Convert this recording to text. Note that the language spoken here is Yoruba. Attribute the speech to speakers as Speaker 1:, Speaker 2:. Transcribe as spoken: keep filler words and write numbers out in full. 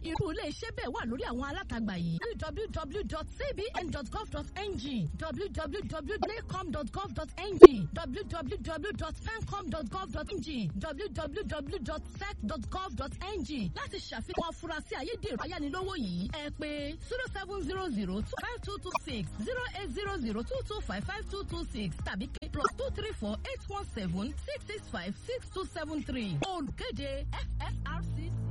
Speaker 1: irú ilé iṣẹ́ bẹ́ẹ̀ wà lórí àwọn alátagbà yìí w w w dot c b n dot gov dot n g w w w dot nacom dot gov dot n g w w w dot fancom dot gov dot n g w w w dot sec dot gov dot n g láti ṣàfihàn afurasí ayédèrú ayánilówó yìí ẹ pè zero seven zero zero two five two two six zero eight zero zero two two five five two two six tàbí plus two three four eight one seven six six five six two seven three olùkéde F S R C.